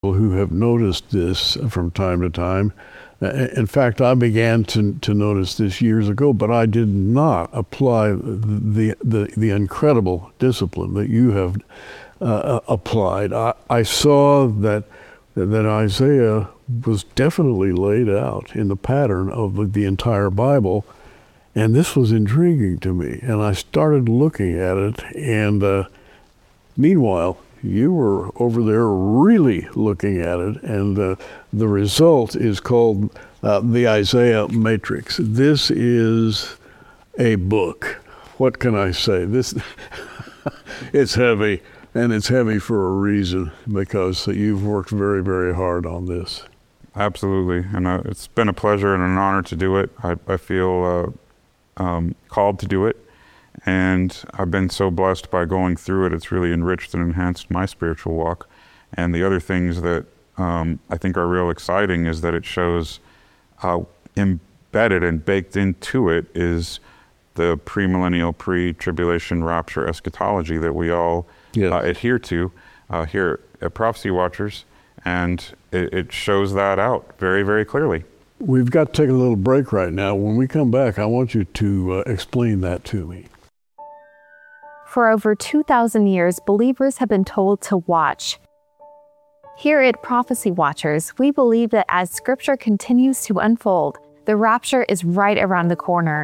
who have noticed this from time to time. In fact, I began to notice this years ago, but I did not apply the incredible discipline that you have applied. I saw that Isaiah was definitely laid out in the pattern of the entire Bible, and this was intriguing to me. And I started looking at it, and meanwhile, you were over there really looking at it, and the result is called the Isaiah Matrix. This is a book. What can I say? This it's heavy, and it's heavy for a reason, because you've worked very, very hard on this. Absolutely, and it's been a pleasure and an honor to do it. I feel called to do it. And I've been so blessed by going through it. It's really enriched and enhanced my spiritual walk. And the other things that I think are real exciting is that it shows how embedded and baked into it is the premillennial, pre-tribulation rapture eschatology that we all adhere to here at Prophecy Watchers. And it shows that out very, very clearly. We've got to take a little break right now. When we come back, I want you to explain that to me. For over 2,000 years, believers have been told to watch. Here at Prophecy Watchers, we believe that as Scripture continues to unfold, the rapture is right around the corner.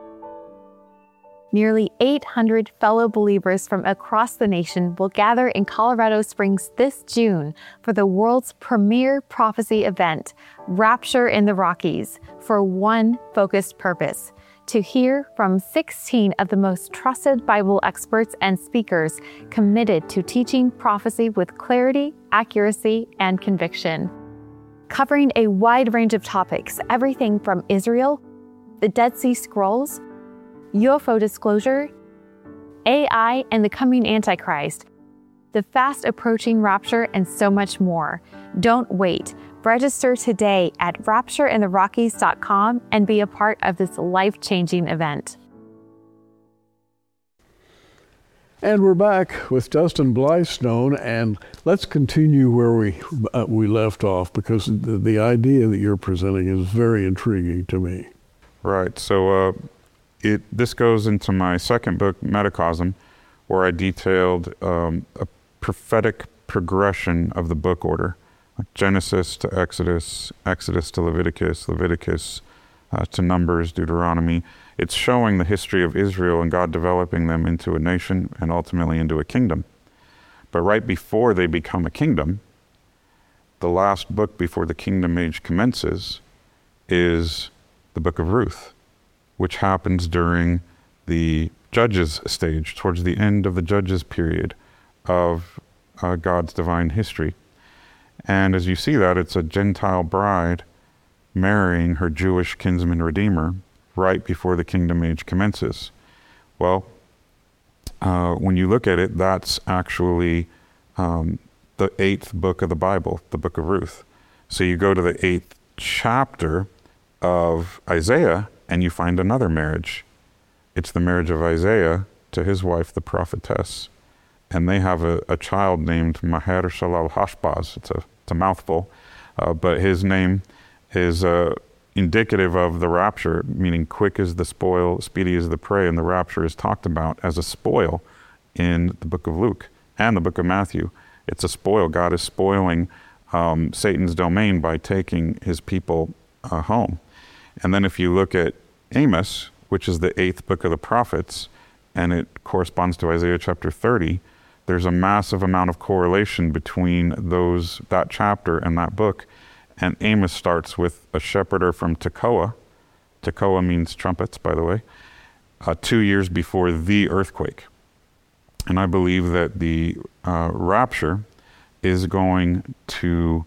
Nearly 800 fellow believers from across the nation will gather in Colorado Springs this June for the world's premier prophecy event, Rapture in the Rockies, for one focused purpose: to hear from 16 of the most trusted Bible experts and speakers committed to teaching prophecy with clarity, accuracy, and conviction. Covering a wide range of topics, everything from Israel, the Dead Sea Scrolls, UFO disclosure, AI and the coming Antichrist, the fast approaching rapture, and so much more. Don't wait. Register today at raptureintherockies.com and be a part of this life-changing event. And we're back with Dustin Blystone, and let's continue where we left off, because the idea that you're presenting is very intriguing to me. Right. So this goes into my second book, Metacosm, where I detailed a prophetic progression of the book order. Genesis to Exodus, Exodus to Leviticus, Leviticus to Numbers, Deuteronomy. It's showing the history of Israel and God developing them into a nation and ultimately into a kingdom. But right before they become a kingdom, the last book before the kingdom age commences is the book of Ruth, which happens during the Judges stage, towards the end of the Judges period of God's divine history. And as you see that, it's a Gentile bride marrying her Jewish kinsman redeemer right before the kingdom age commences. Well, when you look at it, that's actually the 8th book of the Bible, the book of Ruth. So you go to the 8th chapter of Isaiah and you find another marriage. It's the marriage of Isaiah to his wife, the prophetess. And they have a child named Maher-shalal-Hashbaz. It's a mouthful, but his name is indicative of the rapture, meaning quick is the spoil, speedy is the prey, and the rapture is talked about as a spoil in the book of Luke and the book of Matthew. It's a spoil. God is spoiling Satan's domain by taking his people home. And then if you look at Amos, which is the 8th book of the prophets, and it corresponds to Isaiah chapter 30, there's a massive amount of correlation between that chapter and that book. And Amos starts with a shepherder from Tekoa. Tekoa means trumpets, by the way, 2 years before the earthquake. And I believe that the rapture is going to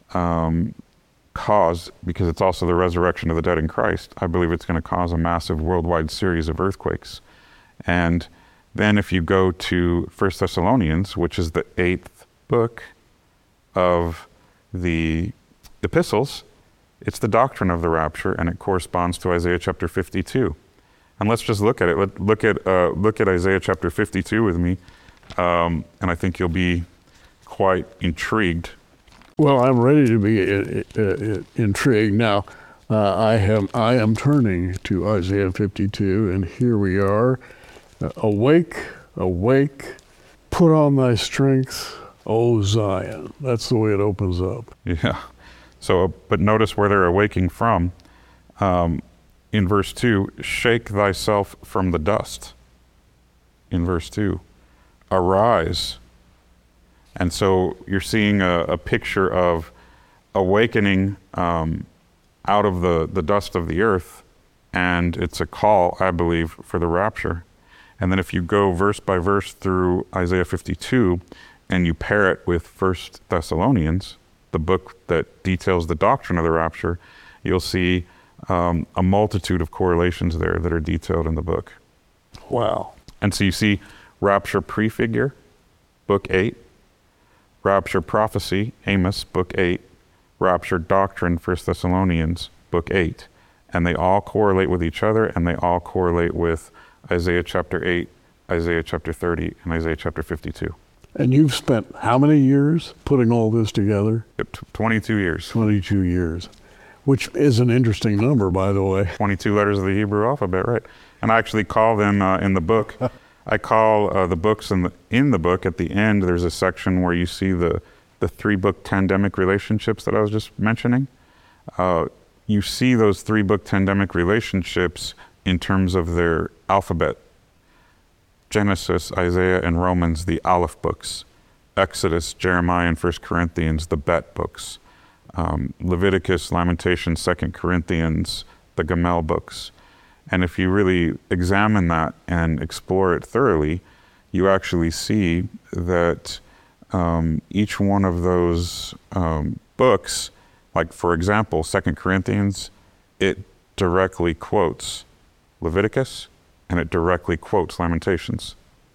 cause, because it's also the resurrection of the dead in Christ, I believe it's going to cause a massive worldwide series of earthquakes. And then if you go to 1 Thessalonians, which is the 8th book of the epistles, it's the doctrine of the rapture, and it corresponds to Isaiah chapter 52. And let's just look at it. Look at Isaiah chapter 52 with me, and I think you'll be quite intrigued Well, I'm ready to be intrigued now. I am turning to Isaiah 52, and here we are. Awake, awake, put on thy strength, O Zion. That's the way it opens up. Yeah. So, but notice where they're awaking from. In verse 2, shake thyself from the dust. In verse 2, arise. And so you're seeing a picture of awakening out of the dust of the earth, and it's a call, I believe, for the rapture. And then if you go verse by verse through Isaiah 52, and you pair it with 1 Thessalonians, the book that details the doctrine of the rapture, you'll see a multitude of correlations there that are detailed in the book. Wow. And so you see rapture prefigure, book 8, rapture prophecy, Amos, book 8, rapture doctrine, 1 Thessalonians, book 8. And they all correlate with each other, and they all correlate with Isaiah chapter 8, Isaiah chapter 30, and Isaiah chapter 52. And you've spent how many years putting all this together? 22 years. 22 years, which is an interesting number, by the way. 22 letters of the Hebrew alphabet, right? And I actually call them in the book. I call the books in the book at the end. There's a section where you see the 3-book tandemic relationships that I was just mentioning. You see those 3-book tandemic relationships in terms of their alphabet. Genesis, Isaiah, and Romans, the Aleph books. Exodus, Jeremiah, and 1 Corinthians, the Bet books. Leviticus, Lamentations, 2 Corinthians, the Gamel books. And if you really examine that and explore it thoroughly, you actually see that each one of those books, like for example, 2 Corinthians, it directly quotes Leviticus, and it directly quotes Lamentations.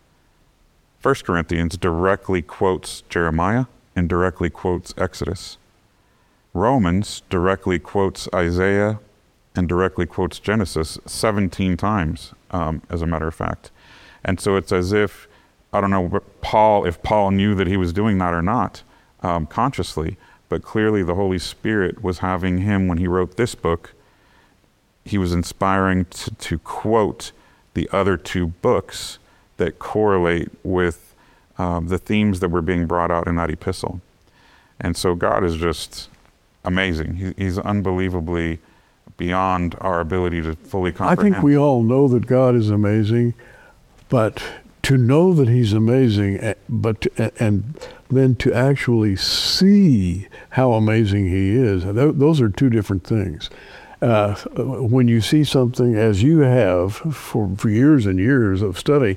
1 Corinthians directly quotes Jeremiah and directly quotes Exodus. Romans directly quotes Isaiah and directly quotes Genesis 17 times, as a matter of fact. And so it's as if, I don't know if Paul knew that he was doing that or not, consciously, but clearly the Holy Spirit was having him, when he wrote this book, he was inspiring to quote the other 2 books that correlate with the themes that were being brought out in that epistle. And so God is just amazing. He's unbelievably beyond our ability to fully comprehend. I think we all know that God is amazing, but to know that he's amazing, and then to actually see how amazing he is, those are 2 different things. When you see something, as you have for years and years of study,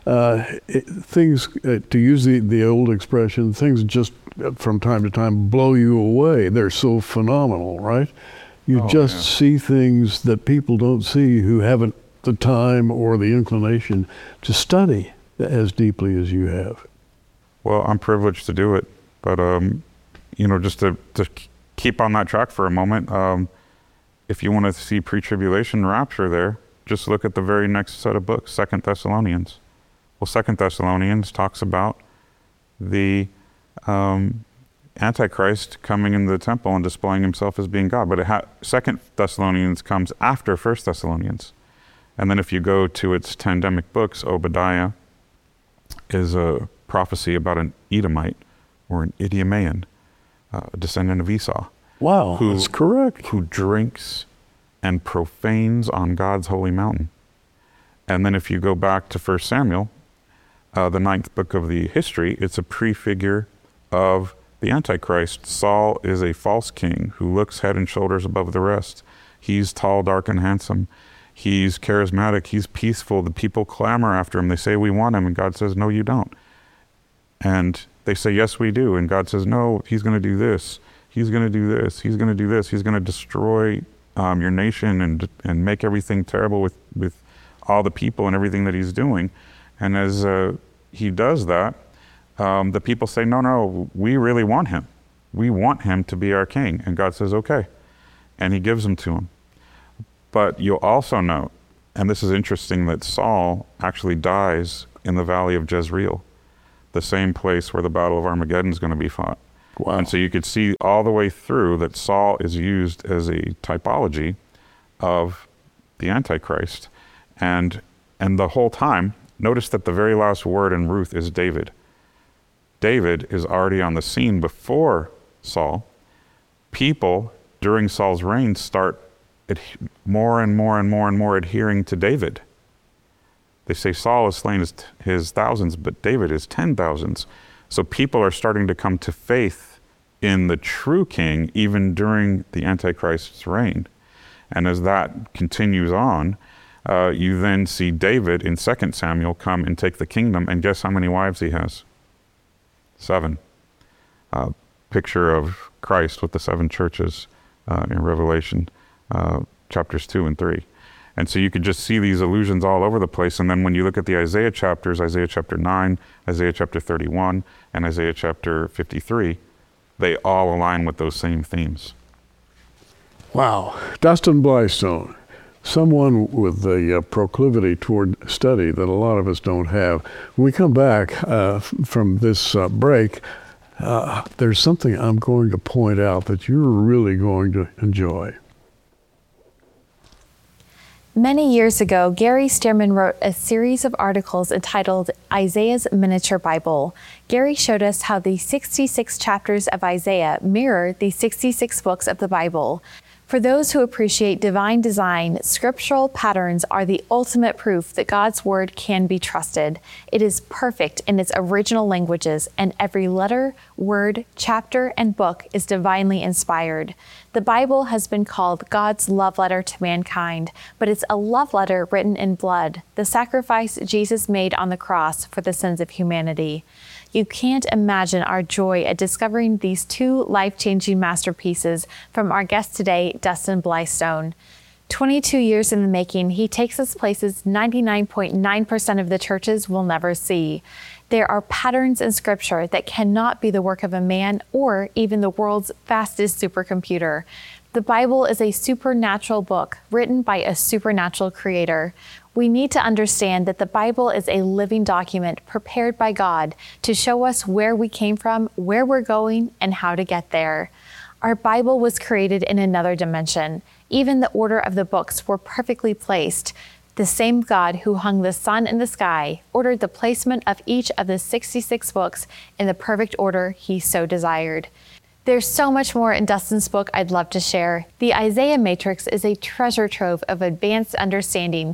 things, to use the old expression, things just from time to time blow you away. They're so phenomenal, right? You see things that people don't see who haven't the time or the inclination to study as deeply as you have. Well, I'm privileged to do it, but just to keep on that track for a moment, if you want to see pre-tribulation rapture there, just look at the very next set of books, 2 Thessalonians. Well, 2 Thessalonians talks about the Antichrist coming into the temple and displaying himself as being God. But 2 Thessalonians comes after 1 Thessalonians. And then if you go to its tandemic books, Obadiah is a prophecy about an Edomite or an Idumean, a descendant of Esau. Wow, that's correct. Who drinks and profanes on God's holy mountain. And then if you go back to 1 Samuel, the 9th book of the history, it's a prefigure of the Antichrist. Saul is a false king who looks head and shoulders above the rest. He's tall, dark, and handsome. He's charismatic. He's peaceful. The people clamor after him. They say, we want him. And God says, no, you don't. And they say, yes, we do. And God says, no, he's going to do this. He's going to do this. He's going to do this. He's going to destroy your nation and make everything terrible with all the people and everything that he's doing. And as he does that, the people say, no, we really want him. We want him to be our king. And God says, okay. And he gives him to him. But you'll also note, and this is interesting, that Saul actually dies in the valley of Jezreel, the same place where the Battle of Armageddon is going to be fought. Wow. And so you could see all the way through that Saul is used as a typology of the Antichrist. And the whole time, notice that the very last word in Ruth is David. David is already on the scene before Saul. People during Saul's reign start more and more adhering to David. They say Saul has slain his thousands, but David is 10,000s. So people are starting to come to faith in the true king even during the Antichrist's reign. And as that continues on, you then see David in 2 Samuel come and take the kingdom, and guess how many wives he has? 7. Picture of Christ with the 7 churches in Revelation chapters 2 and 3. And so you could just see these allusions all over the place. And then when you look at the Isaiah chapters, Isaiah chapter 9, Isaiah chapter 31, and Isaiah chapter 53, they all align with those same themes. Wow. Dustin Blystone, someone with a proclivity toward study that a lot of us don't have. When we come back from this break, there's something I'm going to point out that you're really going to enjoy. Many years ago, Gary Stearman wrote a series of articles entitled Isaiah's Miniature Bible. Gary showed us how the 66 chapters of Isaiah mirror the 66 books of the Bible. For those who appreciate divine design, scriptural patterns are the ultimate proof that God's word can be trusted. It is perfect in its original languages, and every letter, word, chapter, and book is divinely inspired. The Bible has been called God's love letter to mankind, but it's a love letter written in blood, the sacrifice Jesus made on the cross for the sins of humanity. You can't imagine our joy at discovering these 2 life-changing masterpieces from our guest today, Dustin Blystone. 22 years in the making, he takes us places 99.9% of the churches will never see. There are patterns in Scripture that cannot be the work of a man or even the world's fastest supercomputer. The Bible is a supernatural book written by a supernatural creator. We need to understand that the Bible is a living document prepared by God to show us where we came from, where we're going, and how to get there. Our Bible was created in another dimension. Even the order of the books were perfectly placed. The same God who hung the sun in the sky ordered the placement of each of the 66 books in the perfect order he so desired. There's so much more in Dustin's book I'd love to share. The Isaiah Matrix is a treasure trove of advanced understanding,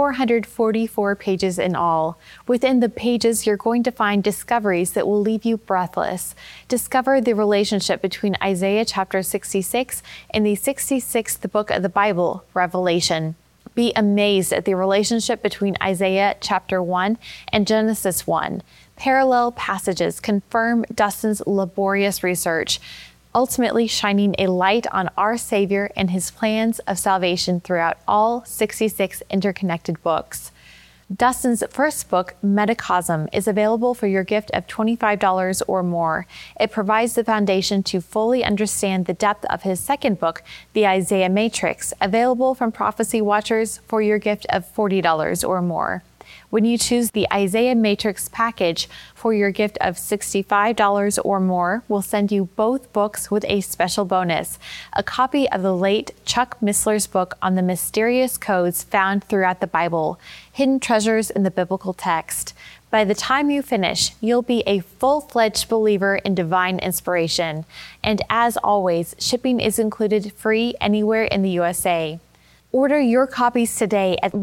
444 pages in all. Within the pages, you're going to find discoveries that will leave you breathless. Discover the relationship between Isaiah chapter 66 and the 66th book of the Bible, Revelation. Be amazed at the relationship between Isaiah chapter 1 and Genesis 1. Parallel passages confirm Dustin's laborious research, ultimately shining a light on our Savior and his plans of salvation throughout all 66 interconnected books. Dustin's first book, Metacosm, is available for your gift of $25 or more. It provides the foundation to fully understand the depth of his second book, The Isaiah Matrix, available from Prophecy Watchers for your gift of $40 or more. When you choose the Isaiah Matrix package for your gift of $65 or more, we'll send you both books with a special bonus, a copy of the late Chuck Missler's book on the mysterious codes found throughout the Bible, Hidden Treasures in the Biblical Text. By the time you finish, you'll be a full-fledged believer in divine inspiration. And as always, shipping is included free anywhere in the USA. Order your copies today at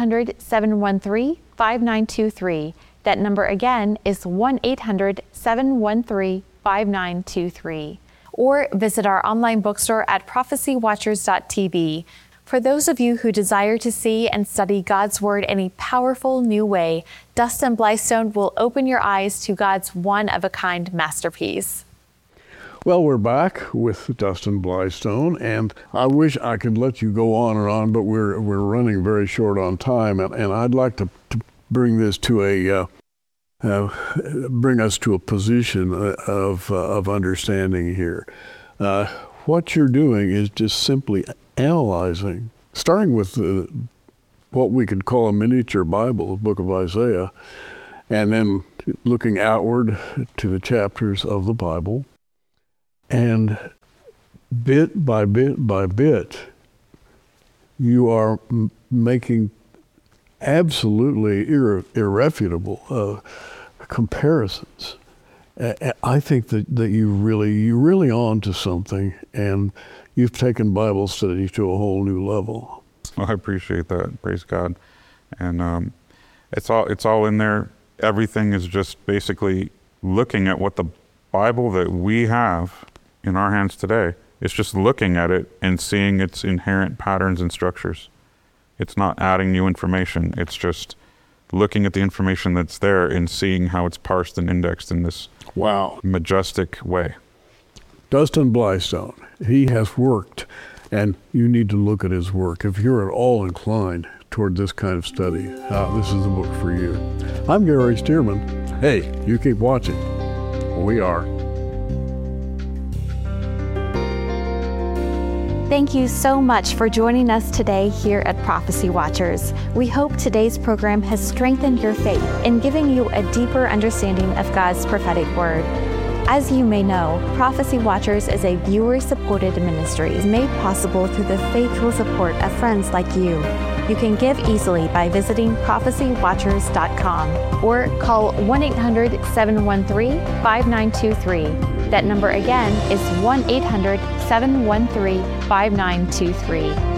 1-800-713-5923. That number again is 1-800-713-5923. Or visit our online bookstore at prophecywatchers.tv. For those of you who desire to see and study God's Word in a powerful new way, Dustin Blystone will open your eyes to God's one-of-a-kind masterpiece. Well, we're back with Dustin Blystone, and I wish I could let you go on and on, but we're running very short on time, and I'd like to bring this to bring us to a position of understanding here. What you're doing is just simply analyzing, starting with what we could call a miniature Bible, the book of Isaiah, and then looking outward to the chapters of the Bible, And bit by bit by bit, you are making absolutely irrefutable comparisons. I think that you're really on to something, and you've taken Bible study to a whole new level. Well, I appreciate that. Praise God. And it's all in there. Everything is just basically looking at what the Bible that we have in our hands today. It's just looking at it and seeing its inherent patterns and structures. It's not adding new information. It's just looking at the information that's there and seeing how it's parsed and indexed in this majestic way. Dustin Blystone, he has worked, and you need to look at his work. If you're at all inclined toward this kind of study, this is the book for you. I'm Gary Stearman. Hey, you keep watching. We are. Thank you so much for joining us today here at Prophecy Watchers. We hope today's program has strengthened your faith in giving you a deeper understanding of God's prophetic word. As you may know, Prophecy Watchers is a viewer-supported ministry made possible through the faithful support of friends like you. You can give easily by visiting prophecywatchers.com or call 1-800-713-5923. That number again is 1-800-713-5923.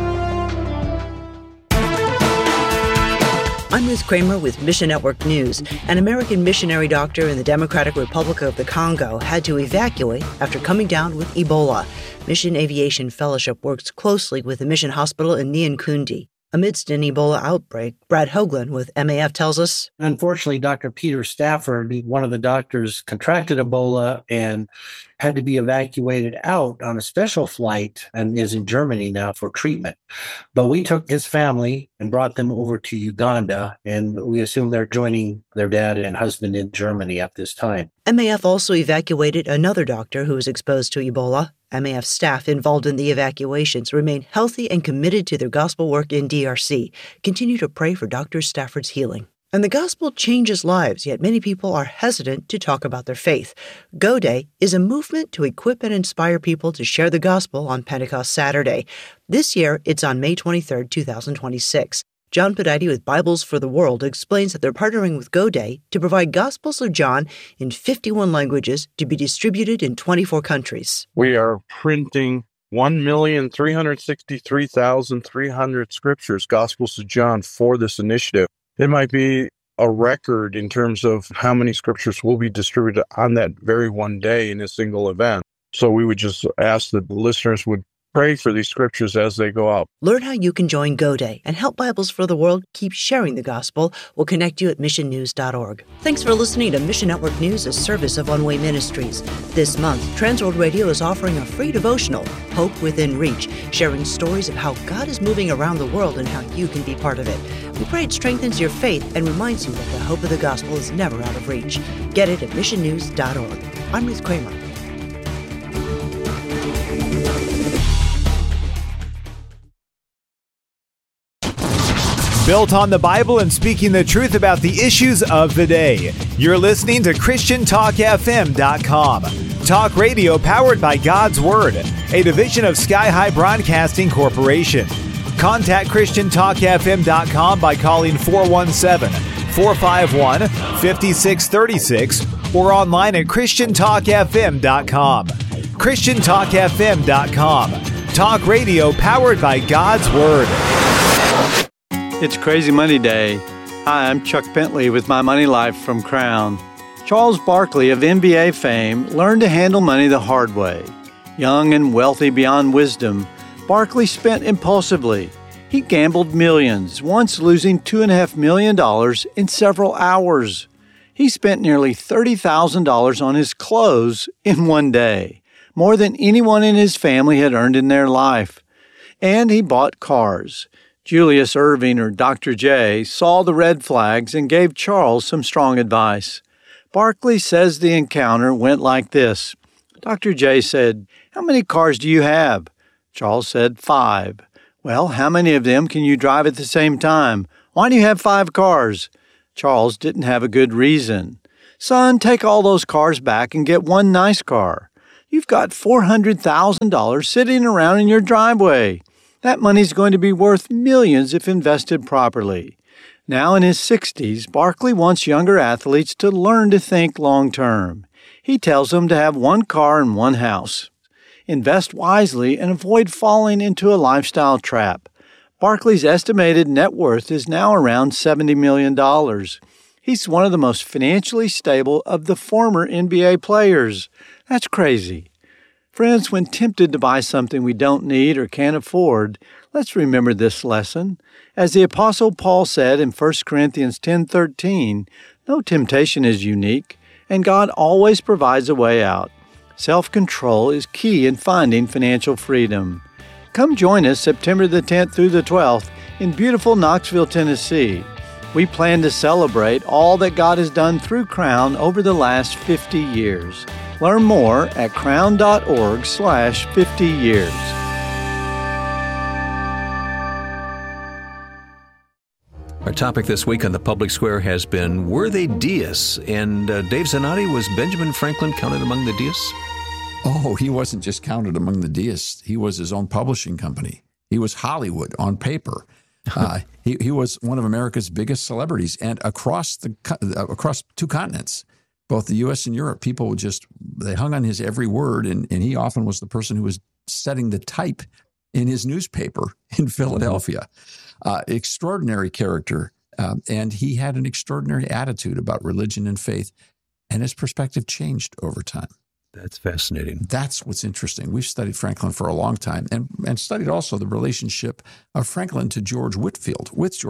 I'm Ruth Kramer with Mission Network News. An American missionary doctor in the Democratic Republic of the Congo had to evacuate after coming down with Ebola. Mission Aviation Fellowship works closely with the mission hospital in Nyankundi. Amidst an Ebola outbreak, Brad Hoagland with MAF tells us, unfortunately, Dr. Peter Stafford, one of the doctors, contracted Ebola and had to be evacuated out on a special flight and is in Germany now for treatment. But we took his family and brought them over to Uganda, and we assume they're joining their dad and husband in Germany at this time. MAF also evacuated another doctor who was exposed to Ebola. MAF staff involved in the evacuations remain healthy and committed to their gospel work in DRC. Continue to pray for Dr. Stafford's healing. And the gospel changes lives, yet many people are hesitant to talk about their faith. Go Day is a movement to equip and inspire people to share the gospel on Pentecost Saturday. This year, it's on May 23, 2026. John Podide with Bibles for the World explains that they're partnering with Go Day to provide Gospels of John in 51 languages to be distributed in 24 countries. We are printing 1,363,300 scriptures, Gospels of John, for this initiative. It might be a record in terms of how many scriptures will be distributed on that very one day in a single event. So we would just ask that the listeners would pray for these scriptures as they go out. Learn how you can join Go Day and help Bibles for the World keep sharing the gospel. We'll connect you at missionnews.org. Thanks for listening to Mission Network News, a service of One Way Ministries. This month, Transworld Radio is offering a free devotional, Hope Within Reach, sharing stories of how God is moving around the world and how you can be part of it. We pray it strengthens your faith and reminds you that the hope of the gospel is never out of reach. Get it at missionnews.org. I'm Ruth Kramer. Built on the Bible and speaking the truth about the issues of the day. You're listening to ChristianTalkFM.com. Talk radio powered by God's Word, a division of Sky High Broadcasting Corporation. Contact ChristianTalkFM.com by calling 417-451-5636 or online at ChristianTalkFM.com. ChristianTalkFM.com. Talk radio powered by God's Word. It's Crazy Money Day. Hi, I'm Chuck Bentley with My Money Life from Crown. Charles Barkley of NBA fame learned to handle money the hard way. Young and wealthy beyond wisdom, Barkley spent impulsively. He gambled millions, once losing $2.5 million in several hours. He spent nearly $30,000 on his clothes in one day, more than anyone in his family had earned in their life. And he bought cars. Julius Irving, or Dr. J, saw the red flags and gave Charles some strong advice. Barkley says the encounter went like this. Dr. J said, "How many cars do you have?" Charles said, 5. "Well, how many of them can you drive at the same time? Why do you have 5 cars?" Charles didn't have a good reason. "Son, take all those cars back and get one nice car. you've got $400,000 sitting around in your driveway. That money's going to be worth millions if invested properly. Now in his 60s, Barkley wants younger athletes to learn to think long-term. He tells them to have one car and one house. Invest wisely and avoid falling into a lifestyle trap. Barkley's estimated net worth is now around $70 million. He's one of the most financially stable of the former NBA players. That's crazy. Friends, when tempted to buy something we don't need or can't afford, let's remember this lesson. As the Apostle Paul said in 1 Corinthians 10:13, no temptation is unique, and God always provides a way out. Self-control is key in finding financial freedom. Come join us September the 10th through the 12th in beautiful Knoxville, Tennessee. We plan to celebrate all that God has done through Crown over the last 50 years. Learn more at crown.org/50 years. Our topic this week on the Public Square has been, were they deists? And Dave Zanotti, was Benjamin Franklin counted among the deists? Oh, he wasn't just counted among the deists. He was his own publishing company. He was Hollywood on paper. He was one of America's biggest celebrities, and across two continents, both the U.S. and Europe, people they hung on his every word, and he often was the person who was setting the type in his newspaper in Philadelphia. Extraordinary character, and he had an extraordinary attitude about religion and faith, and his perspective changed over time. That's fascinating. That's what's interesting. We've studied Franklin for a long time and studied also the relationship of Franklin to George Whitefield,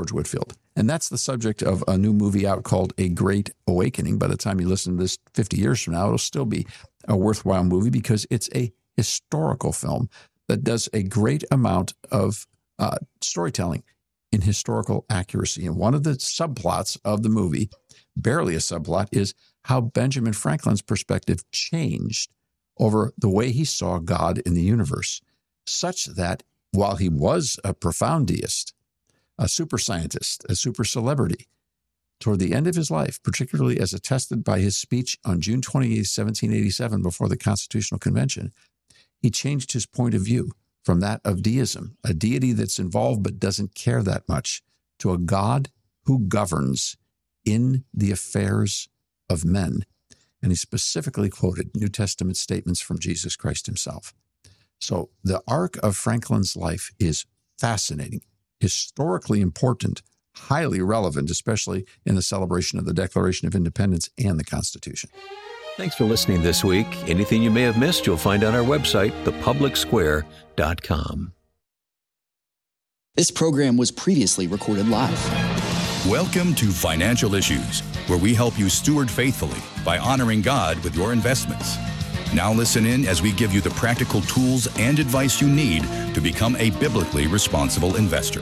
And that's the subject of a new movie out called A Great Awakening. By the time you listen to this 50 years from now, it'll still be a worthwhile movie because it's a historical film that does a great amount of storytelling in historical accuracy. And one of the subplots of the movie, barely a subplot, is how Benjamin Franklin's perspective changed over the way he saw God in the universe, such that while he was a profound deist, a super scientist, a super celebrity, toward the end of his life, particularly as attested by his speech on June 28, 1787, before the Constitutional Convention, he changed his point of view from that of deism, a deity that's involved but doesn't care that much, to a God who governs in the affairs of men. And he specifically quoted New Testament statements from Jesus Christ himself. So the arc of Franklin's life is fascinating, historically important, highly relevant, especially in the celebration of the Declaration of Independence and the Constitution. Thanks for listening this week. Anything you may have missed, you'll find on our website, thepublicsquare.com. This program was previously recorded live. Welcome to Financial Issues, where we help you steward faithfully by honoring God with your investments. Now listen in as we give you the practical tools and advice you need to become a biblically responsible investor.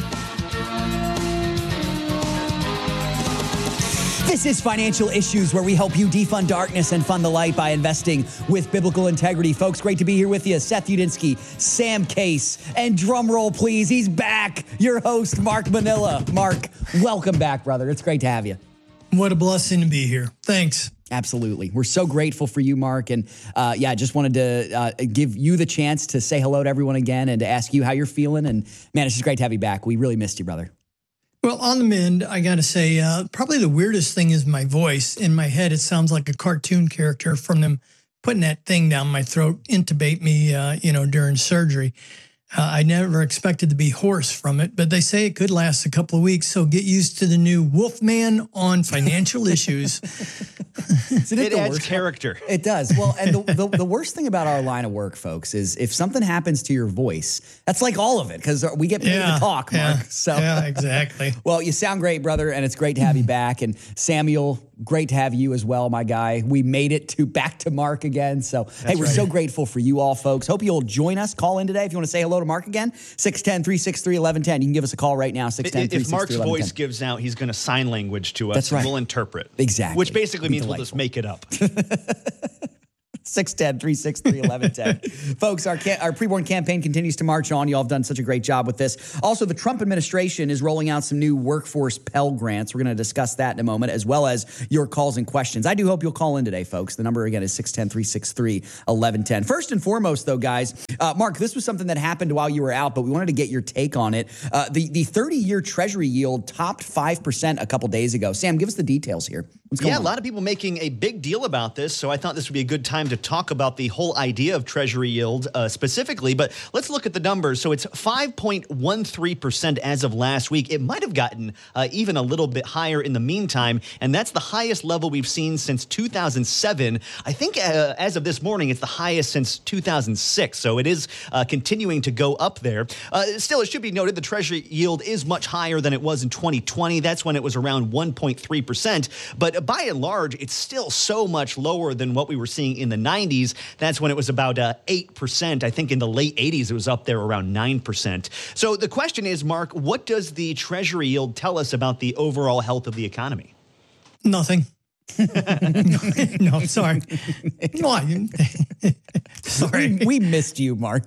This is Financial Issues, where we help you defund darkness and fund the light by investing with biblical integrity. Folks, great to be here with you. Seth Udinsky, Sam Case, and drum roll, please. He's back. Your host, Mark Manila. Mark, welcome back, brother. It's great to have you. What a blessing to be here. Thanks. Absolutely. We're so grateful for you, Mark. And just wanted to give you the chance to say hello to everyone again and to ask you how you're feeling. And man, it's just great to have you back. We really missed you, brother. Well, on the mend, I got to say, probably the weirdest thing is my voice. In my head, it sounds like a cartoon character from them putting that thing down my throat, intubate me, during surgery. I never expected to be hoarse from it, but they say it could last a couple of weeks. So get used to the new Wolfman on Financial Issues. It adds character. It does. Well, and the worst thing about our line of work, folks, is if something happens to your voice, that's like all of it, because we get paid to talk, Mark. Yeah, exactly. Well, you sound great, brother, and it's great to have you back. And Samuel, great to have you as well, my guy. We made it back to Mark again. So, we're so grateful for you all, folks. Hope you'll join us. Call in today if you want to say hello to Mark again. 610-363-1110. You can give us a call right now, 610-363-1110. If Mark's voice gives out, he's going to sign language to us. That's right. And we'll interpret. Exactly. Which basically means we'll just make it up. 610-363-1110. Folks, our preborn campaign continues to march on. You all have done such a great job with this. Also, the Trump administration is rolling out some new workforce Pell Grants. We're going to discuss that in a moment, as well as your calls and questions. I do hope you'll call in today, folks. The number, again, is 610-363-1110. First and foremost, though, guys, Mark, this was something that happened while you were out, but we wanted to get your take on it. The 30-year Treasury yield topped 5% a couple days ago. Sam, give us the details here. What's going on? A lot of people making a big deal about this, so I thought this would be a good time to talk about the whole idea of Treasury yield specifically. But let's look at the numbers. So it's 5.13% as of last week. It might have gotten even a little bit higher in the meantime, and that's the highest level we've seen since 2007. I think as of this morning, it's the highest since 2006. So it is continuing to go up there. Still, it should be noted the Treasury yield is much higher than it was in 2020. That's when it was around 1.3%. But by and large, it's still so much lower than what we were seeing in the 90s. That's when it was about 8%. I think in the late 80s, it was up there around 9%. So the question is, Mark, what does the Treasury yield tell us about the overall health of the economy? Nothing. No, sorry. Sorry. We missed you, Mark.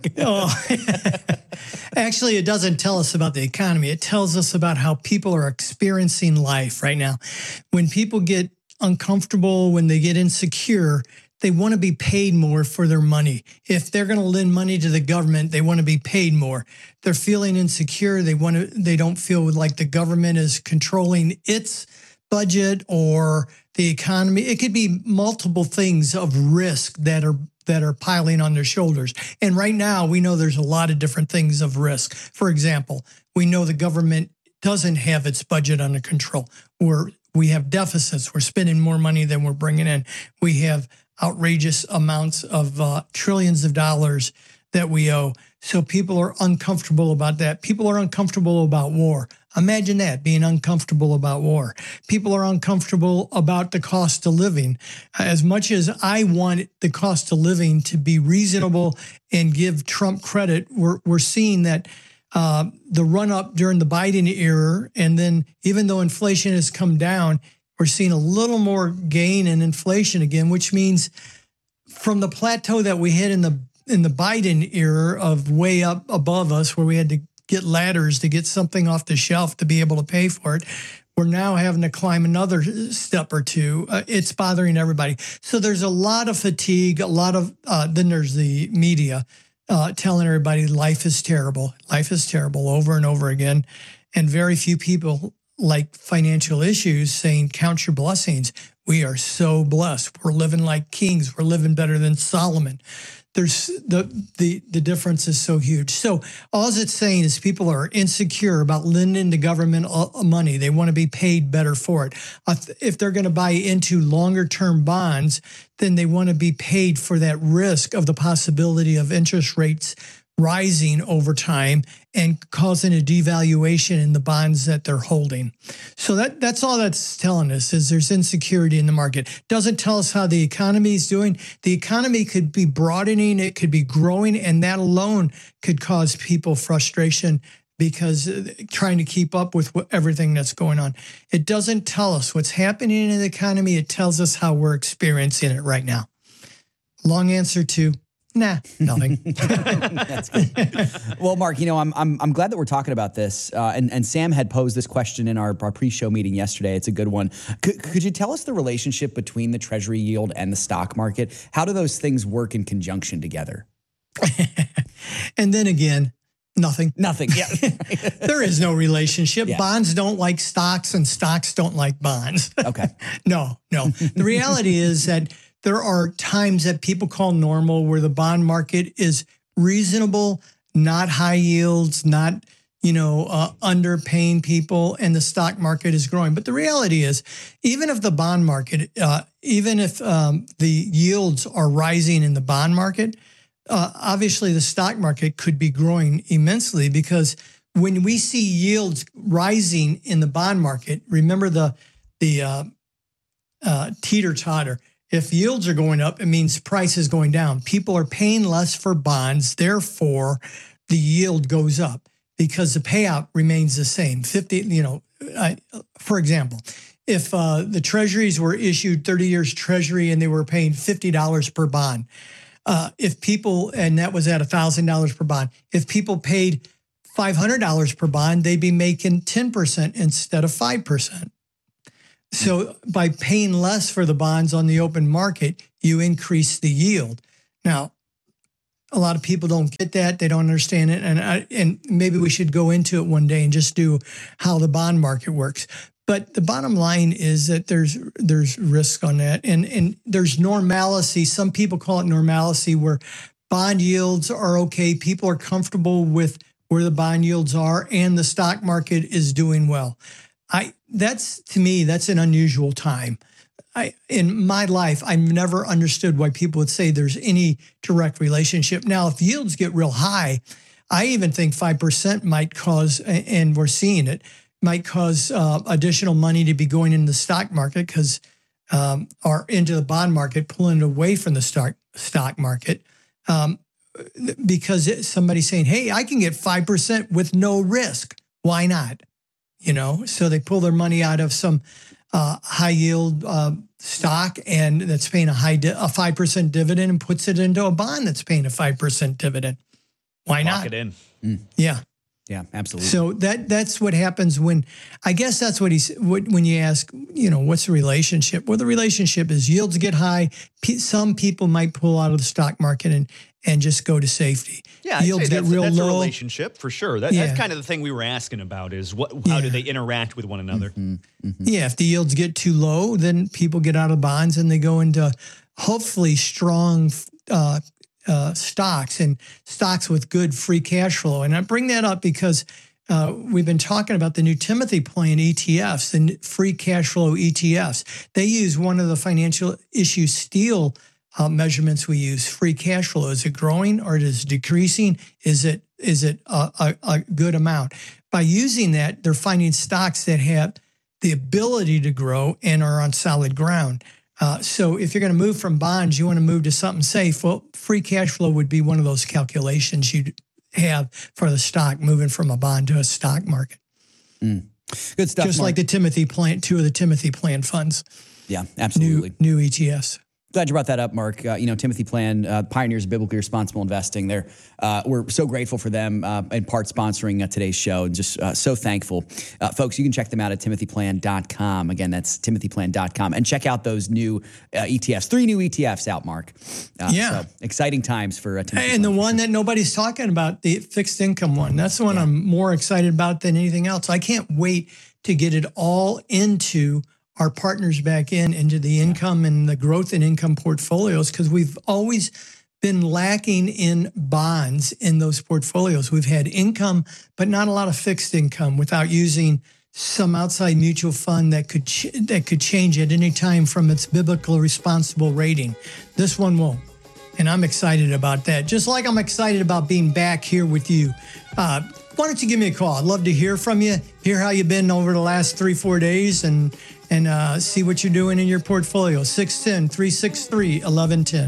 Actually, it doesn't tell us about the economy. It tells us about how people are experiencing life right now. When people get uncomfortable, when they get insecure, they want to be paid more for their money. If they're going to lend money to the government, they want to be paid more. They're feeling insecure. They don't feel like the government is controlling its budget or the economy. It could be multiple things of risk that are piling on their shoulders. And right now, we know there's a lot of different things of risk. For example, we know the government doesn't have its budget under control. We have deficits. We're spending more money than we're bringing in. We have outrageous amounts of trillions of dollars that we owe. So people are uncomfortable about that. People are uncomfortable about war. Imagine that, being uncomfortable about war. People are uncomfortable about the cost of living. As much as I want the cost of living to be reasonable and give Trump credit, we're seeing that the run-up during the Biden era, and then even though inflation has come down, we're seeing a little more gain in inflation again, which means from the plateau that we hit in the Biden era of way up above us, where we had to get ladders to get something off the shelf to be able to pay for it, we're now having to climb another step or two. It's bothering everybody. So there's a lot of fatigue, then there's the media telling everybody life is terrible over and over again. And very few people like Financial Issues saying, count your blessings. We are so blessed. We're living like kings. We're living better than Solomon. There's the difference is so huge. So all it's saying is people are insecure about lending the government money. They want to be paid better for it. If they're going to buy into longer term bonds, then they want to be paid for that risk of the possibility of interest rates rising over time and causing a devaluation in the bonds that they're holding. So that's all that's telling us, is there's insecurity in the market. Doesn't tell us how the economy is doing. The economy could be broadening, it could be growing, and that alone could cause people frustration because trying to keep up with everything that's going on. It doesn't tell us what's happening in the economy. It tells us how we're experiencing it right now. Long answer to nah, nothing. That's good. Well, Mark, I'm glad that we're talking about this. And Sam had posed this question in our pre-show meeting yesterday. It's a good one. Could you tell us the relationship between the Treasury yield and the stock market? How do those things work in conjunction together? And then again, nothing. Nothing. Yeah. There is no relationship. Yeah. Bonds don't like stocks, and stocks don't like bonds. Okay. No. The reality is that there are times that people call normal where the bond market is reasonable, not high yields, not underpaying people, and the stock market is growing. But the reality is, even if the bond market, even if the yields are rising in the bond market, obviously the stock market could be growing immensely, because when we see yields rising in the bond market, remember the teeter-totter. If yields are going up, it means price is going down. People are paying less for bonds. Therefore, the yield goes up because the payout remains the same. For example, if the treasuries were issued 30 years treasury and they were paying $50 per bond, if people, and that was at $1,000 per bond, if people paid $500 per bond, they'd be making 10% instead of 5%. So by paying less for the bonds on the open market, you increase the yield. Now, a lot of people don't get that. They don't understand it. And maybe we should go into it one day and just do how the bond market works. But the bottom line is that there's risk on that. And there's normalcy. Some people call it normalcy, where bond yields are okay. People are comfortable with where the bond yields are, and the stock market is doing well. To me, that's an unusual time. In my life, I've never understood why people would say there's any direct relationship. Now, if yields get real high, I even think 5% might cause, and we're seeing it, might cause additional money to be going into the stock market or into the bond market, pulling it away from the stock market, because somebody's saying, hey, I can get 5% with no risk. Why not? So they pull their money out of some high yield stock and that's paying a 5% dividend and puts it into a bond that's paying a 5% dividend. Why not? Lock it in. Yeah. Yeah, absolutely. So that's what happens when, I guess that's what when you ask, what's the relationship? Well, the relationship is yields get high. Some people might pull out of the stock market and just go to safety. Yeah, yields get real that's low. A relationship for sure. That's kind of the thing we were asking about is how do they interact with one another? Yeah, if the yields get too low, then people get out of bonds and they go into hopefully strong stocks and stocks with good free cash flow. And I bring that up because we've been talking about the new Timothy Plan ETFs and free cash flow ETFs. They use one of the financial issue steel measurements we use, free cash flow. Is it growing or is it decreasing? Is it a good amount? By using that, they're finding stocks that have the ability to grow and are on solid ground. So if you're going to move from bonds, you want to move to something safe. Well, free cash flow would be one of those calculations you'd have for the stock, moving from a bond to a stock market. Good stuff. Just Mark. like the Timothy Plan, two of the Timothy Plan funds. Yeah, absolutely. New ETFs. Glad you brought that up, Mark. Timothy Plan, pioneers of biblically responsible investing. We're so grateful for them in part sponsoring today's show, and just so thankful. Folks, you can check them out at timothyplan.com. Again, that's timothyplan.com. And check out those new ETFs. 3 new ETFs out, Mark. So exciting times for Timothy And Plan. the one that nobody's talking about, the fixed income one, that's the one I'm more excited about than anything else. I can't wait to get it all into our partners back into the income and the growth in income portfolios, because we've always been lacking in bonds in those portfolios. We've had income, but not a lot of fixed income without using some outside mutual fund that could change at any time from its biblical responsible rating. This one won't. And I'm excited about that. Just like I'm excited about being back here with you. Why don't you give me a call? I'd love to hear from you, hear how you've been over the last 3-4 days, and see what you're doing in your portfolio. 610-363-1110.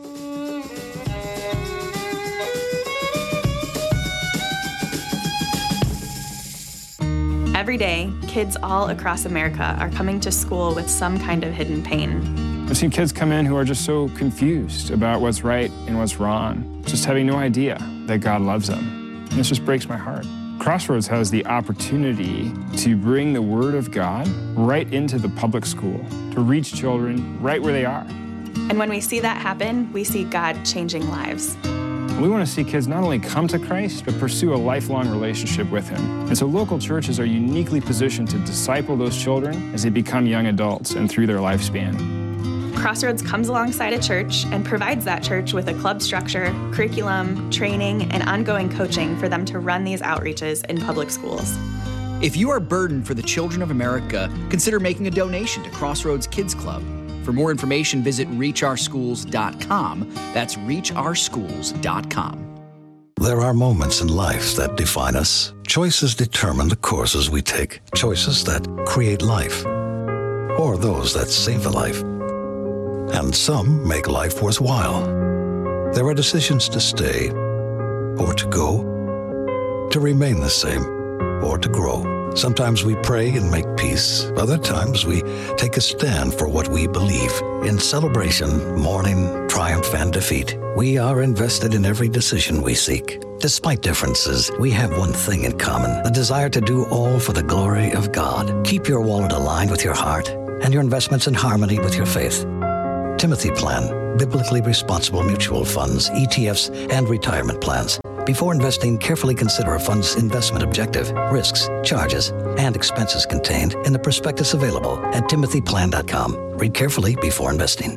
Every day, kids all across America are coming to school with some kind of hidden pain. I've seen kids come in who are just so confused about what's right and what's wrong, just having no idea that God loves them. And this just breaks my heart. Crossroads has the opportunity to bring the Word of God right into the public school, to reach children right where they are. And when we see that happen, we see God changing lives. We want to see kids not only come to Christ, but pursue a lifelong relationship with Him. And so local churches are uniquely positioned to disciple those children as they become young adults and through their lifespan. Crossroads comes alongside a church and provides that church with a club structure, curriculum, training, and ongoing coaching for them to run these outreaches in public schools. If you are burdened for the children of America, consider making a donation to Crossroads Kids Club. For more information, visit reachOurschools.com. That's reachOurschools.com. There are moments in life that define us. Choices determine the courses we take. Choices that create life, or those that save a life. And some make life worthwhile. There are decisions to stay or to go, to remain the same or to grow. Sometimes we pray and make peace. Other times we take a stand for what we believe. In celebration, mourning, triumph, and defeat, we are invested in every decision we seek. Despite differences, we have one thing in common, the desire to do all for the glory of God. Keep your wallet aligned with your heart and your investments in harmony with your faith. Timothy Plan, biblically responsible mutual funds, ETFs, and retirement plans. Before investing, carefully consider a fund's investment objective, risks, charges, and expenses contained in the prospectus available at timothyplan.com. Read carefully before investing.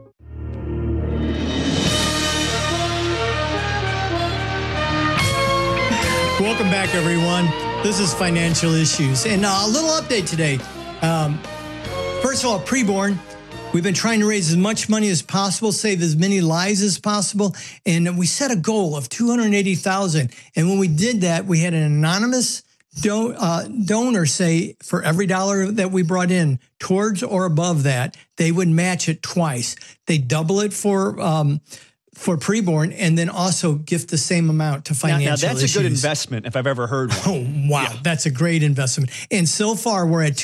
Welcome back, everyone. This is Financial Issues. And a little update today. First of all, preborn. We've been trying to raise as much money as possible, save as many lives as possible. And we set a goal of $280,000. And when we did that, we had an anonymous donor say for every dollar that we brought in towards or above that, they would match it twice. They double it for preborn and then also gift the same amount to financial now that's issues. A good investment if I've ever heard one. Oh, wow. Yeah. That's a great investment. And so far, we're at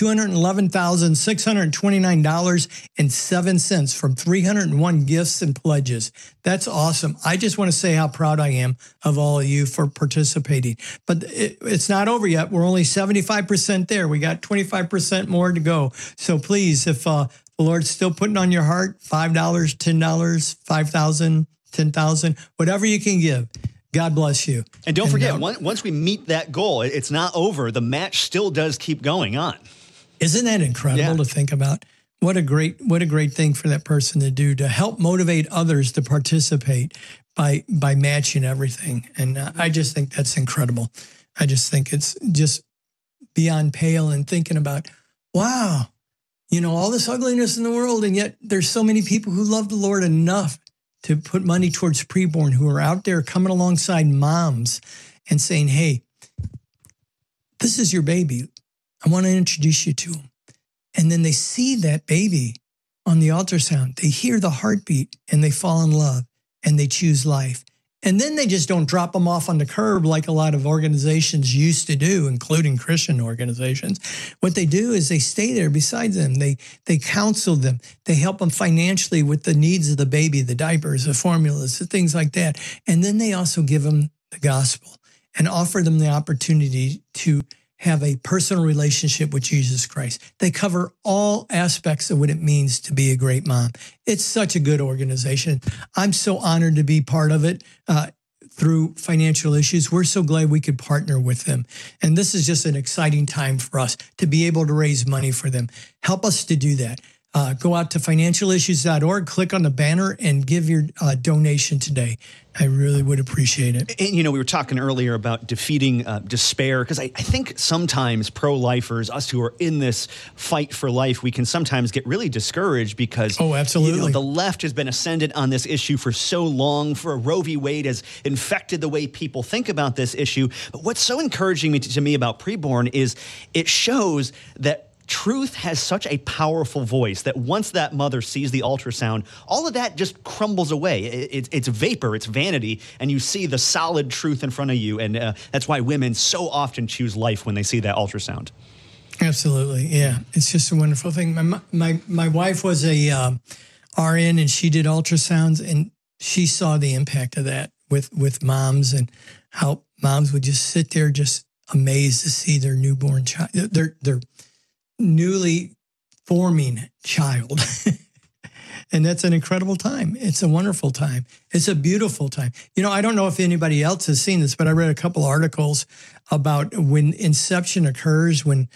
$211,629.07 from 301 gifts and pledges. That's awesome. I just want to say how proud I am of all of you for participating. But it's not over yet. We're only 75% there. We got 25% more to go. So please, if the Lord's still putting on your heart, $5, $10, $5,000, 10,000, whatever you can give. God bless you. And don't forget, once we meet that goal, it's not over. The match still does keep going on. Isn't that incredible to think about? What a great thing for that person to do, to help motivate others to participate by matching everything. And I just think that's incredible. I just think it's just beyond pale and thinking about, wow, all this ugliness in the world, and yet there's so many people who love the Lord enough to put money towards preborn, who are out there coming alongside moms and saying, hey, this is your baby. I want to introduce you to him. And then they see that baby on the ultrasound. They hear the heartbeat and they fall in love and they choose life. And then they just don't drop them off on the curb like a lot of organizations used to do, including Christian organizations. What they do is they stay there beside them. They counsel them. They help them financially with the needs of the baby, the diapers, the formulas, the things like that. And then they also give them the gospel and offer them the opportunity to have a personal relationship with Jesus Christ. They cover all aspects of what it means to be a great mom. It's such a good organization. I'm so honored to be part of it through Financial Issues. We're so glad we could partner with them. And this is just an exciting time for us to be able to raise money for them. Help us to do that. Go out to financialissues.org, click on the banner, and give your donation today. I really would appreciate it. And, we were talking earlier about defeating despair, because I think sometimes pro-lifers, us who are in this fight for life, we can sometimes get really discouraged because absolutely. The left has been ascendant on this issue for so long. For Roe v. Wade has infected the way people think about this issue. But what's so encouraging to me about preborn is it shows that truth has such a powerful voice that once that mother sees the ultrasound, all of that just crumbles away. It's vapor, it's vanity, and you see the solid truth in front of you. And that's why women so often choose life when they see that ultrasound. Absolutely, yeah. It's just a wonderful thing. My wife was a RN, and she did ultrasounds, and she saw the impact of that with moms, and how moms would just sit there just amazed to see their newborn child, their newly forming child. And that's an incredible time. It's a wonderful time. It's a beautiful time. I don't know if anybody else has seen this, but I read a couple articles about when inception occurs, when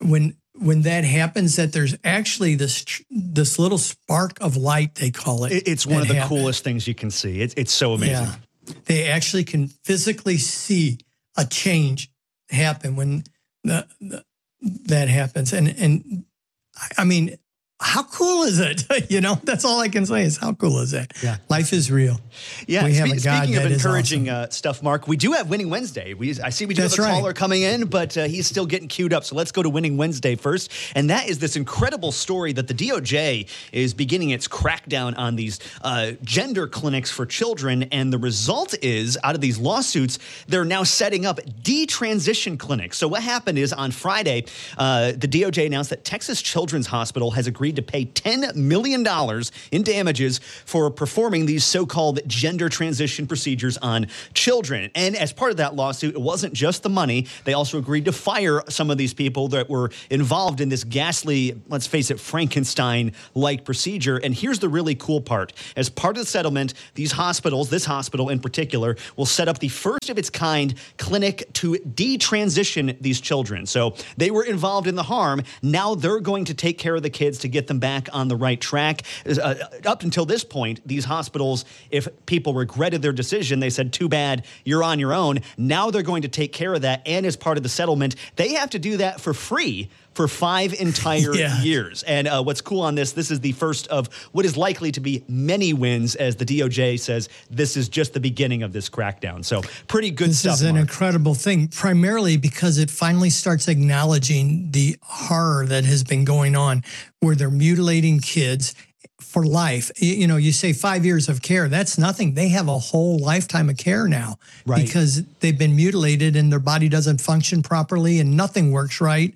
that happens, that there's actually this little spark of light, they call it. It's one of the coolest things you can see. It's so amazing. Yeah. They actually can physically see a change happen when that happens. And I mean, how cool is it? That's all I can say is how cool is it? Yeah. Life is real. Yeah. We have a God speaking of that is encouraging awesome. stuff, Mark, we do have Winning Wednesday. I see we do That's have a right. caller coming in, but he's still getting queued up. So let's go to Winning Wednesday first. And that is this incredible story that the DOJ is beginning its crackdown on these gender clinics for children. And the result is, out of these lawsuits, they're now setting up detransition clinics. So what happened is on Friday, the DOJ announced that Texas Children's Hospital has agreed to pay $10 million in damages for performing these so-called gender transition procedures on children. And as part of that lawsuit, it wasn't just the money. They also agreed to fire some of these people that were involved in this ghastly, let's face it, Frankenstein-like procedure. And here's the really cool part. As part of the settlement, these hospitals, this hospital in particular, will set up the first of its kind clinic to detransition these children. So they were involved in the harm. Now they're going to take care of the kids to get them back on the right track. Up until this point, these hospitals, if people regretted their decision, they said, too bad, you're on your own. Now they're going to take care of that. And as part of the settlement, they have to do that for free for 5 entire years. And what's cool on this is the first of what is likely to be many wins, as the DOJ says this is just the beginning of this crackdown. So pretty good stuff. This is an incredible thing, primarily because it finally starts acknowledging the horror that has been going on, where they're mutilating kids for life. You say 5 years of care. That's nothing. They have a whole lifetime of care now, right? Because they've been mutilated and their body doesn't function properly and nothing works right.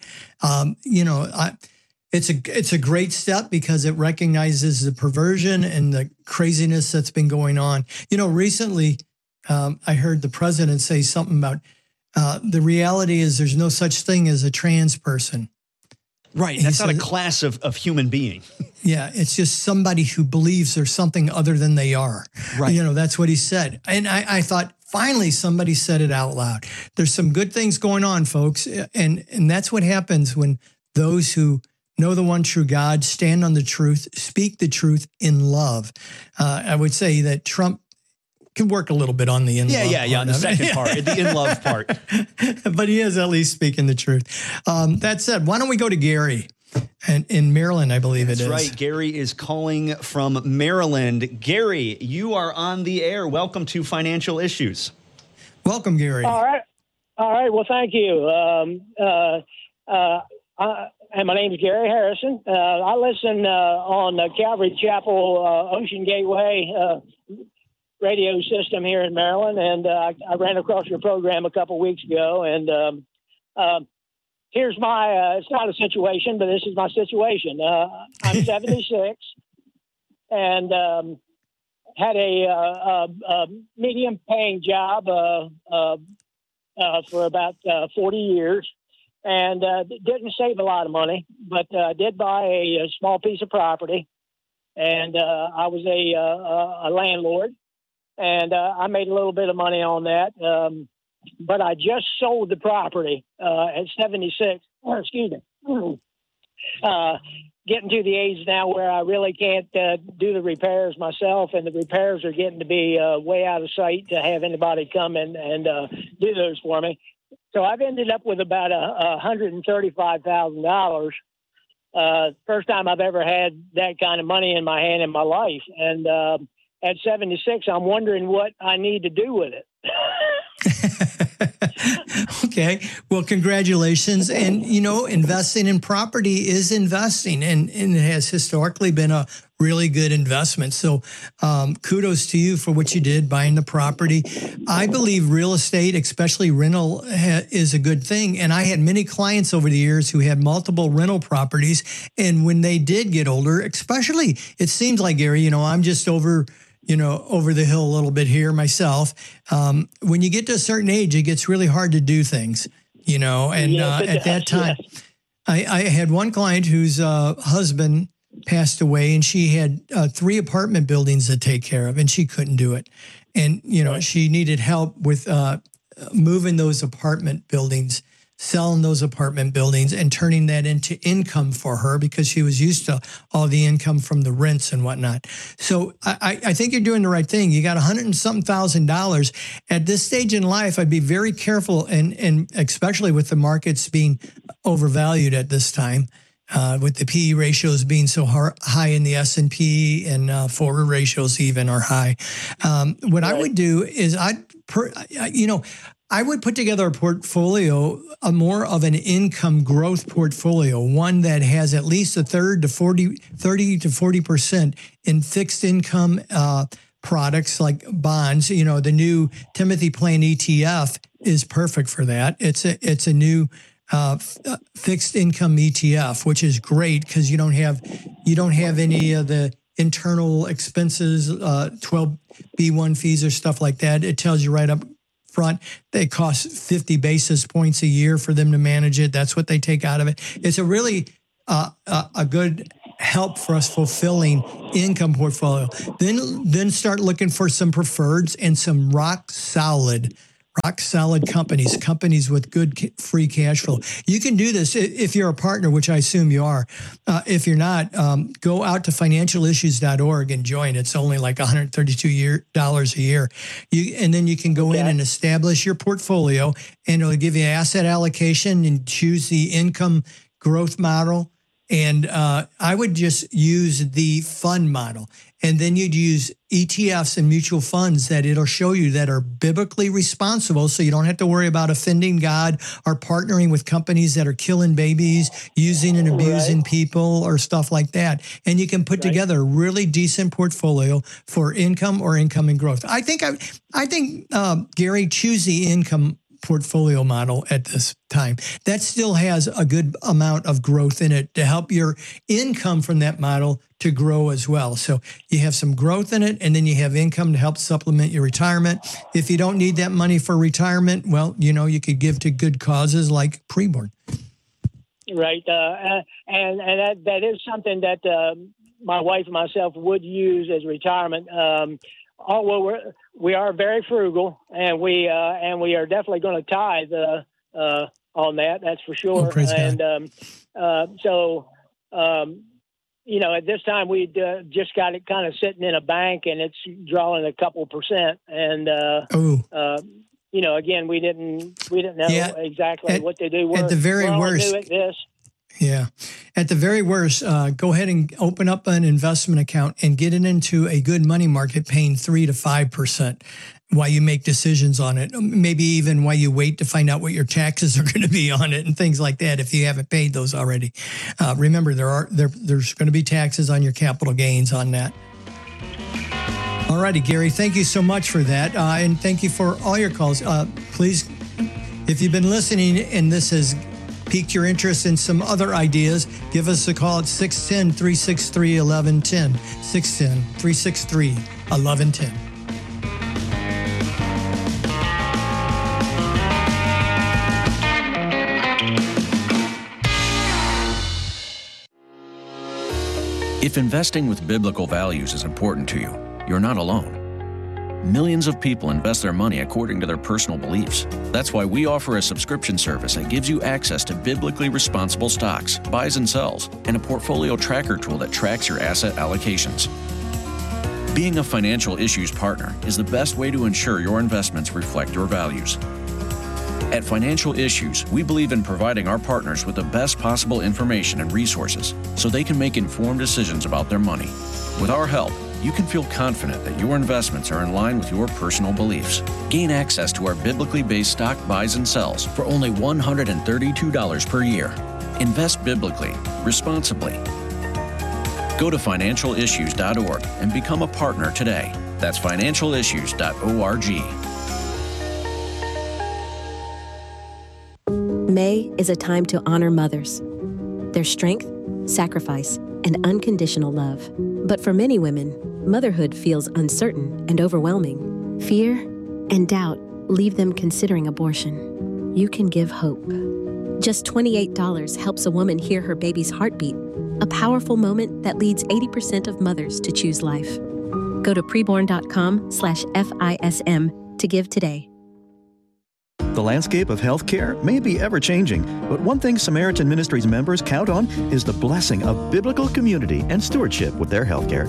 It's a great step because it recognizes the perversion and the craziness that's been going on. Recently I heard the president say something about the reality is there's no such thing as a trans person. Right. That's not a class of human being. Yeah. It's just somebody who believes there's something other than they are. Right. That's what he said. And I thought, finally, somebody said it out loud. There's some good things going on, folks. And that's what happens when those who know the one true God, stand on the truth, speak the truth in love. I would say that Trump can work a little bit on the in love. Yeah, on the second part, the in love part. But he is at least speaking the truth. That said, why don't we go to Gary in Maryland, I believe it is. That's right. Gary is calling from Maryland. Gary, you are on the air. Welcome to Financial Issues. Welcome, Gary. All right. Well, thank you. And my name is Gary Harrison. I listen on Calvary Chapel Ocean Gateway radio system here in Maryland, and I ran across your program a couple weeks ago. And here's my it's not a situation, but this is my situation. I'm 76 and had a medium-paying job for about 40 years. And didn't save a lot of money, but did buy a small piece of property. And I was a landlord, and I made a little bit of money on that. But I just sold the property at 76. Excuse me. Getting to the age now where I really can't do the repairs myself, and the repairs are getting to be way out of sight to have anybody come and do those for me. So I've ended up with about $135,000. First time I've ever had that kind of money in my hand in my life. And at 76, I'm wondering what I need to do with it. Okay. Well, congratulations. And, investing in property is investing, and it has historically been a really good investment. So kudos to you for what you did, buying the property. I believe real estate, especially rental, is a good thing. And I had many clients over the years who had multiple rental properties. And when they did get older, especially, it seems like, Gary, I'm just over the hill a little bit here myself. When you get to a certain age, it gets really hard to do things, and at that time, I had one client whose husband passed away, and she had 3 apartment buildings to take care of, and she couldn't do it. And, she needed help with moving those apartment buildings, selling those apartment buildings and turning that into income for her, because she was used to all the income from the rents and whatnot. So I think you're doing the right thing. You got $100,000. At this stage in life, I'd be very careful, and especially with the markets being overvalued at this time. with the PE ratios being so high in the S&P and forward ratios even are high. What I would do is I would put together a portfolio, more of an income growth portfolio, one that has at least 30 to 40% in fixed income products like bonds. The new Timothy Plan ETF is perfect for that. It's a new fixed income ETF, which is great because you don't have any of the internal expenses, 12B1 fees or stuff like that. It tells you right up front they cost 50 basis points a year for them to manage it. That's what they take out of it. It's a really a good help for us fulfilling income portfolio. Then start looking for some preferreds and some rock solid companies with good free cash flow. You can do this if you're a partner, which I assume you are. If you're not, go out to financialissues.org and join. It's only like $132 a year. And then you can go in and establish your portfolio, and it'll give you asset allocation and choose the income growth model. And I would just use the fund model. And then you'd use ETFs and mutual funds that it'll show you that are biblically responsible, so you don't have to worry about offending God or partnering with companies that are killing babies, using and abusing people or stuff like that. And you can put together a really decent portfolio for income or income and growth. I think Gary, choose the income portfolio model at this time. That still has a good amount of growth in it to help your income from that model to grow as well. So you have some growth in it, and then you have income to help supplement your retirement. If you don't need that money for retirement, well, you could give to good causes like preborn. Right. And that is something that my wife and myself would use as retirement. We are very frugal, and we are definitely going to tithe on that. That's for sure. At this time we just got it kind of sitting in a bank, and it's drawing a couple percent. And again, we didn't know exactly what to do. At the very worst, at the very worst, go ahead and open up an investment account and get it into a good money market, paying 3 to 5% while you make decisions on it. Maybe even while you wait to find out what your taxes are going to be on it and things like that, if you haven't paid those already. Remember, there's going to be taxes on your capital gains on that. All righty, Gary, thank you so much for that. And thank you for all your calls. Please, if you've been listening and this has piqued your interest in some other ideas, give us a call at 610-363-1110. 610-363-1110. If investing with biblical values is important to you, you're not alone. Millions of people invest their money according to their personal beliefs. That's why we offer a subscription service that gives you access to biblically responsible stocks, buys and sells, and a portfolio tracker tool that tracks your asset allocations. Being a Financial Issues partner is the best way to ensure your investments reflect your values. At Financial Issues, we believe in providing our partners with the best possible information and resources so they can make informed decisions about their money. With our help, you can feel confident that your investments are in line with your personal beliefs. Gain access to our biblically based stock buys and sells for only $132 per year. Invest biblically, responsibly. Go to financialissues.org and become a partner today. That's financialissues.org. May is a time to honor mothers, their strength, sacrifice, and unconditional love. But for many women, motherhood feels uncertain and overwhelming. Fear and doubt leave them considering abortion. You can give hope. Just $28 helps a woman hear her baby's heartbeat, a powerful moment that leads 80% of mothers to choose life. Go to preborn.com/FISM to give today. The landscape of healthcare may be ever-changing, but one thing Samaritan Ministries members count on is the blessing of biblical community and stewardship with their healthcare.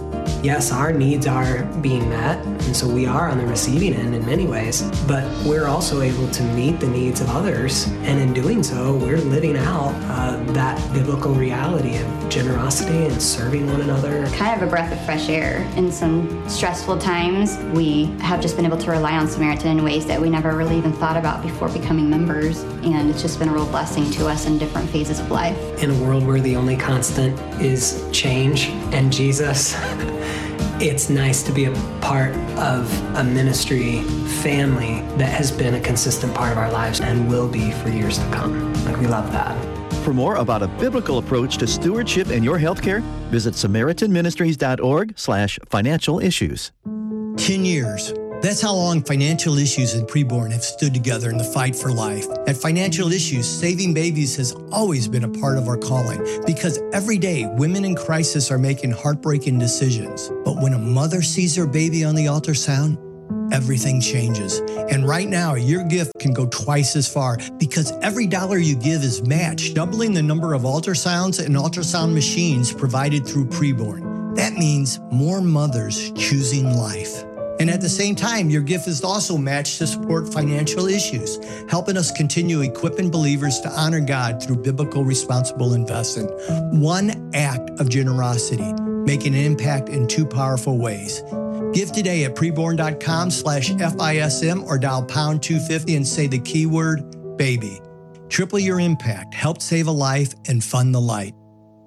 Yes, our needs are being met, and so we are on the receiving end in many ways, but we're also able to meet the needs of others, and in doing so, we're living out that biblical reality of generosity and serving one another. Kind of a breath of fresh air. In some stressful times, we have just been able to rely on Samaritan in ways that we never really even thought about before becoming members, and it's just been a real blessing to us in different phases of life. In a world where the only constant is change and Jesus, it's nice to be a part of a ministry family that has been a consistent part of our lives and will be for years to come. Like, we love that. For more about a biblical approach to stewardship in your healthcare, visit SamaritanMinistries.org/financial issues. 10 years. That's how long Financial Issues and Preborn have stood together in the fight for life. At Financial Issues, saving babies has always been a part of our calling because every day women in crisis are making heartbreaking decisions. But when a mother sees her baby on the ultrasound, everything changes. And right now, your gift can go twice as far because every dollar you give is matched, doubling the number of ultrasounds and ultrasound machines provided through Preborn. That means more mothers choosing life. And at the same time, your gift is also matched to support Financial Issues, helping us continue equipping believers to honor God through biblical responsible investing. One act of generosity, making an impact in two powerful ways. Give today at preborn.com/FISM or dial pound 250 and say the keyword baby. Triple your impact, help save a life, and fund the light.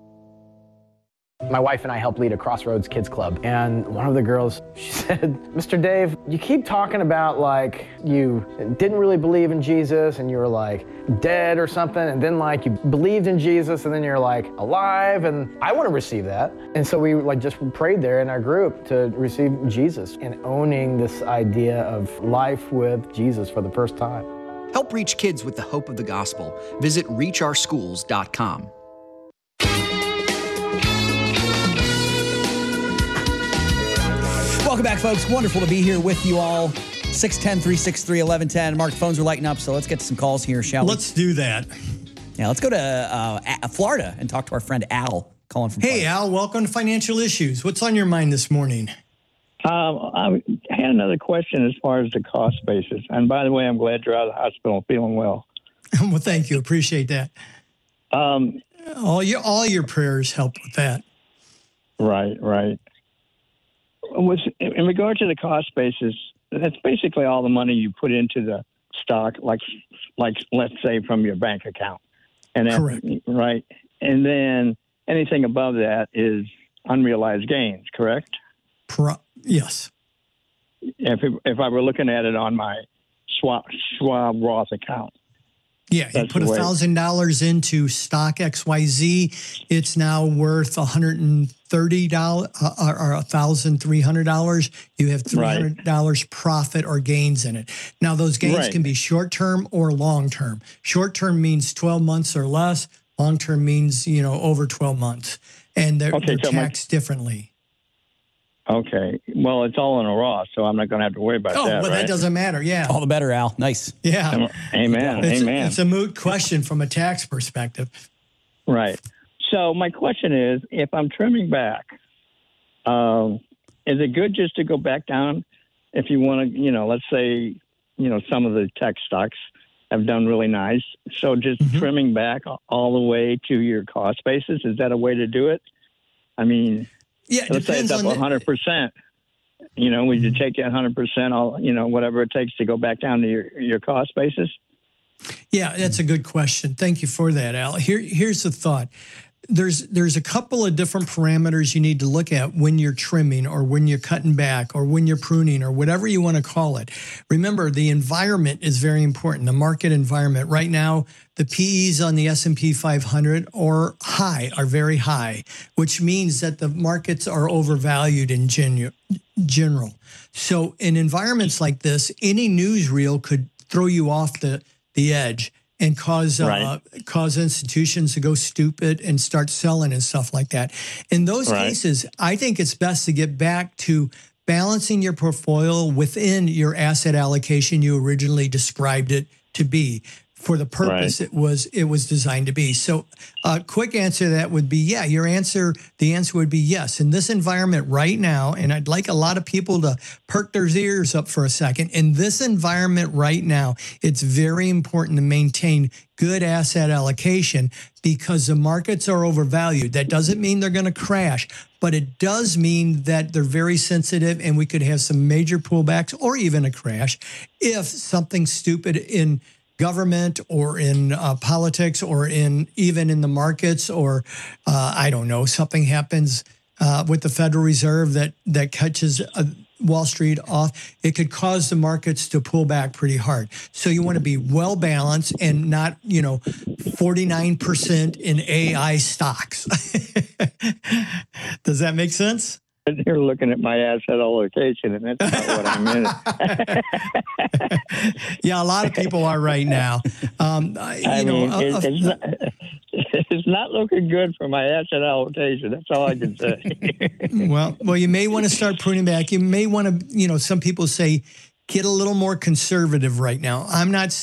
My wife and I help lead a Crossroads Kids Club, and one of the girls, she said, Mr. Dave, you keep talking about like you didn't really believe in Jesus and you were like dead or something, and then like you believed in Jesus and then you're like alive, and I want to receive that. And so we like just prayed there in our group to receive Jesus and owning this idea of life with Jesus for the first time. Help reach kids with the hope of the gospel. Visit reachOurSchools.com. Welcome back, folks. Wonderful to be here with you all. 610-363-1110. Mark, phones are lighting up, so let's get to some calls here, shall we? Let's do that. Yeah, let's go to Florida and talk to our friend Al, calling from Florida. Hey, Al, welcome to Financial Issues. What's on your mind this morning? I had another question as far as the cost basis. And by the way, I'm glad you're out of the hospital and feeling well. Well, thank you. Appreciate that. All your prayers helped with that. Right. In regard to the cost basis, that's basically all the money you put into the stock, like let's say from your bank account. And then, correct. Right. And then anything above that is unrealized gains, correct? Yes. If I were looking at it on my Schwab Roth account. Yeah, you put $1,000 into stock XYZ. It's now worth $130 or $1,300. You have $300 profit or gains in it. Now, those gains can be short-term or long-term. Short-term means 12 months or less. Long-term means, over 12 months. And they're taxed differently. Okay. Well, it's all in a Roth, so I'm not going to have to worry about that. Oh, but that doesn't matter. Yeah. All the better, Al. Nice. Yeah. Amen. It's a moot question from a tax perspective. Right. So my question is, if I'm trimming back, is it good just to go back down if you want to, let's say, some of the tech stocks have done really nice. So just trimming back all the way to your cost basis, is that a way to do it? I mean... Yeah, let's say it's up 100%. Would you take that 100%, all whatever it takes to go back down to your cost basis? Yeah, that's a good question. Thank you for that, Al. Here's the thought. There's a couple of different parameters you need to look at when you're trimming or when you're cutting back or when you're pruning or whatever you want to call it. Remember, the environment is very important, the market environment. Right now, the PEs on the S&P 500 are very high, which means that the markets are overvalued in general. So in environments like this, any newsreel could throw you off the edge and cause institutions to go stupid and start selling and stuff like that. In those cases, I think it's best to get back to balancing your portfolio within your asset allocation you originally described it to be. for the purpose it was designed to be. So quick answer to that would be, the answer would be yes. In this environment right now, and I'd like a lot of people to perk their ears up for a second, in this environment right now, it's very important to maintain good asset allocation because the markets are overvalued. That doesn't mean they're going to crash, but it does mean that they're very sensitive and we could have some major pullbacks or even a crash if something stupid in government or in politics or even in the markets or I don't know, something happens with the Federal Reserve that catches Wall Street off. It could cause the markets to pull back pretty hard. So you want to be well balanced and not 49% in AI stocks. Does that make sense? You're looking at my asset allocation, and that's not what I'm in. Yeah, a lot of people are right now. It's not looking good for my asset allocation. That's all I can say. Well, you may want to start pruning back. You may want to, some people say, get a little more conservative right now. I'm not